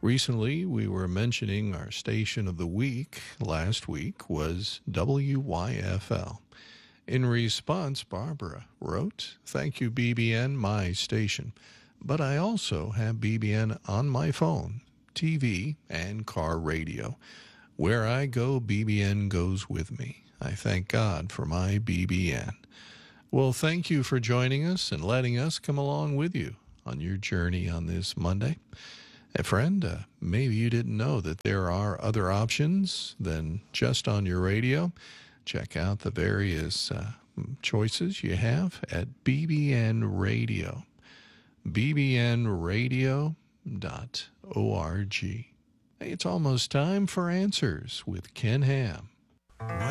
Recently, we were mentioning our station of the week last week was WYFL. In response, Barbara wrote, "Thank you, BBN, my station. But I also have BBN on my phone, TV, and car radio. Where I go, BBN goes with me. I thank God for my BBN." Well, thank you for joining us and letting us come along with you on your journey on this Monday. Friend, maybe you didn't know that there are other options than just on your radio. Check out the various choices you have at BBN Radio, bbnradio.org. Hey, it's almost time for Answers with Ken Ham.